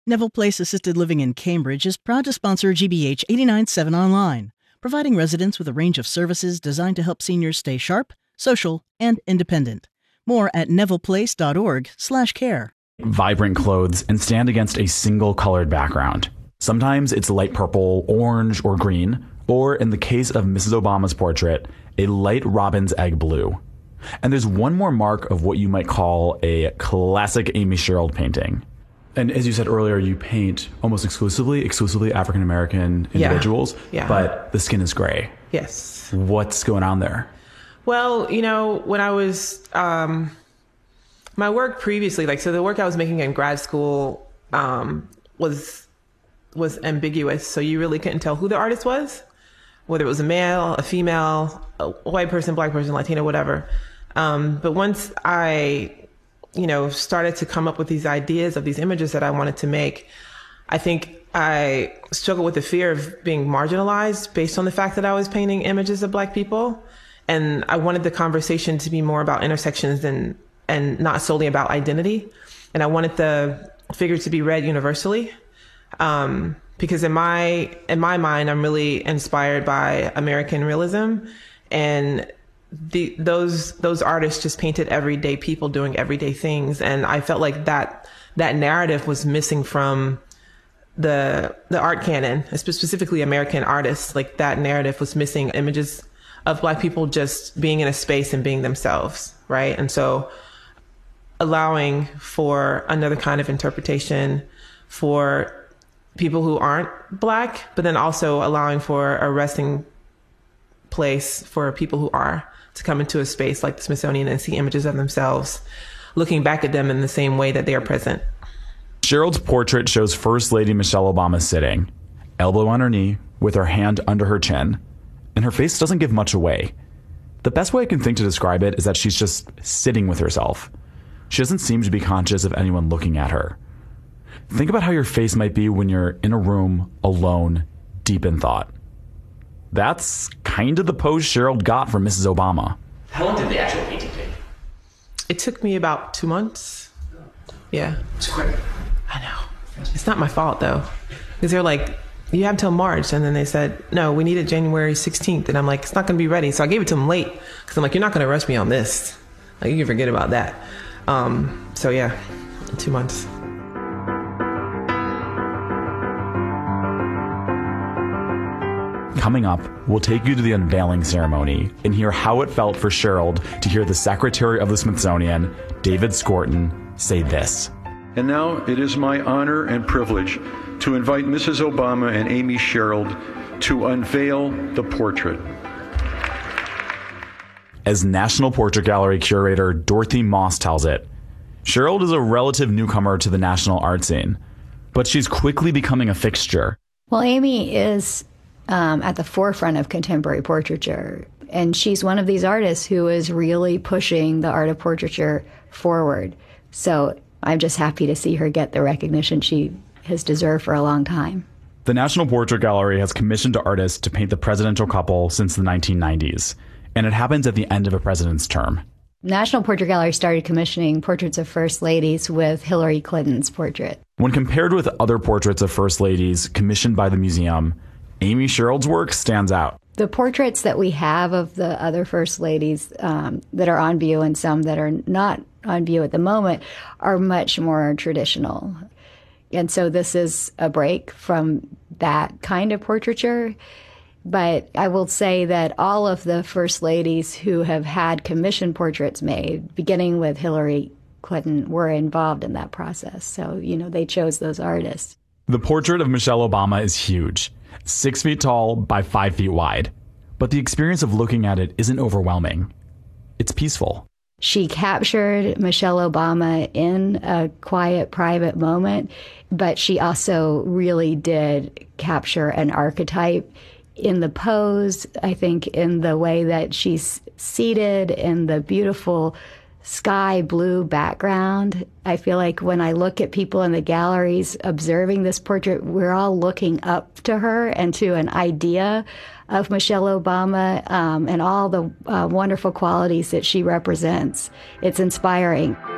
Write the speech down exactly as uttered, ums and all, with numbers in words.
Neville Place Assisted Living in Cambridge is proud to sponsor G B H eighty-nine point seven Online, providing residents with a range of services designed to help seniors stay sharp, social, and independent. More at nevilleplace.org slash care. Vibrant clothes and stand against a single colored background. Sometimes it's light purple, orange, or green, or in the case of Missus Obama's portrait, a light robin's egg blue. And there's one more mark of what you might call a classic Amy Sherald painting. And as you said earlier, you paint almost exclusively, exclusively African-American individuals, yeah. Yeah. but the skin is gray. Yes. What's going on there? Well, you know, when I was, um, my work previously, like, so the work I was making in grad school um, was was ambiguous. So you really couldn't tell who the artist was, whether it was a male, a female, a white person, black person, Latino, whatever. Um, but once I, you know, started to come up with these ideas of these images that I wanted to make, I think I struggled with the fear of being marginalized based on the fact that I was painting images of black people. And I wanted the conversation to be more about intersections and, and not solely about identity. And I wanted the figure to be read universally. Um, because in my, in my mind, I'm really inspired by American realism, and the, those, those artists just painted everyday people doing everyday things. And I felt like that, that narrative was missing from the, the art canon, specifically American artists. Like, that narrative was missing images of black people just being in a space and being themselves. Right. And so allowing for another kind of interpretation for people who aren't black, but then also allowing for a resting place for people who are, to come into a space like the Smithsonian and see images of themselves, looking back at them in the same way that they are present. Sherald's portrait shows First Lady Michelle Obama sitting, elbow on her knee, with her hand under her chin, and her face doesn't give much away. The best way I can think to describe it is that she's just sitting with herself. She doesn't seem to be conscious of anyone looking at her. Think about how your face might be when you're in a room alone, deep in thought. That's kind of the pose Sherald got from Missus Obama. How long did the actual painting take? It took me about two months. Yeah. It's quick. I know. It's not my fault, though. Because they're like, you have till March. And then they said, no, we need it January sixteenth. And I'm like, it's not going to be ready. So I gave it to them late. Because I'm like, you're not going to rush me on this. Like, you can forget about that. Um, so yeah, two months. Coming up, we'll take you to the unveiling ceremony and hear how it felt for Sherald to hear the Secretary of the Smithsonian, David Skorton, say this. And now it is my honor and privilege to invite Missus Obama and Amy Sherald to unveil the portrait. As National Portrait Gallery curator Dorothy Moss tells it, Sherald is a relative newcomer to the national art scene, but she's quickly becoming a fixture. Well, Amy is um, at the forefront of contemporary portraiture, and she's one of these artists who is really pushing the art of portraiture forward. So I'm just happy to see her get the recognition she has deserved for a long time. The National Portrait Gallery has commissioned artists to paint the presidential couple since the nineteen nineties, and it happens at the end of a president's term. National Portrait Gallery started commissioning portraits of First Ladies with Hillary Clinton's portrait. When compared with other portraits of First Ladies commissioned by the museum, Amy Sherald's work stands out. The portraits that we have of the other First Ladies um, that are on view and some that are not on view at the moment are much more traditional. And so this is a break from that kind of portraiture. But I will say that all of the First Ladies who have had commission portraits made, beginning with Hillary Clinton, were involved in that process. So, you know, they chose those artists. The portrait of Michelle Obama is huge, six feet tall by five feet wide. But the experience of looking at it isn't overwhelming. It's peaceful. She captured Michelle Obama in a quiet, private moment, but she also really did capture an archetype in the pose, I think, in the way that she's seated, in the beautiful sky blue background. I feel like when I look at people in the galleries observing this portrait, we're all looking up to her and to an idea of Michelle Obama um, and all the uh, wonderful qualities that she represents. It's inspiring.